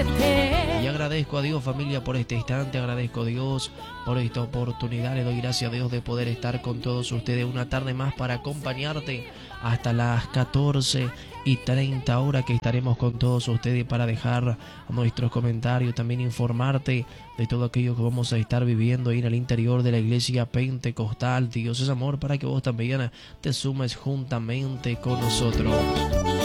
Y agradezco a Dios, familia, por este instante. Agradezco a Dios por esta oportunidad. Le doy gracias a Dios de poder estar con todos ustedes una tarde más para acompañarte hasta las 14:30 horas, que estaremos con todos ustedes para dejar nuestros comentarios, también informarte de todo aquello que vamos a estar viviendo ahí en el interior de la iglesia pentecostal. Dios es amor, para que vos también te sumes juntamente con nosotros.